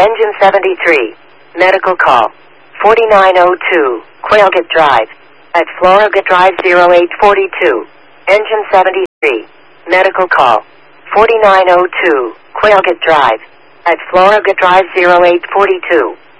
Engine 73. Medical call. 4902, Quailgate Drive. At Florida Drive 0842. Engine 73. Medical call. 4902, Quailgate Drive. At Florida Drive 0842.